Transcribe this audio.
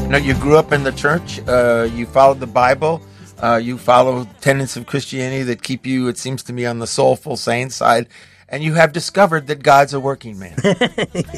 You grew up in the church. You followed the Bible. You follow tenets of Christianity that keep you, it seems to me, on the soulful, sane side. And you have discovered that God's a working man.